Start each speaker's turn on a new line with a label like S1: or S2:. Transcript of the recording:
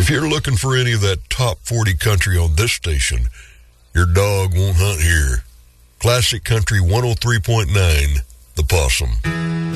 S1: If you're looking for any of that top 40 country on this station, your dog won't hunt here. Classic Country 103.9, The Possum.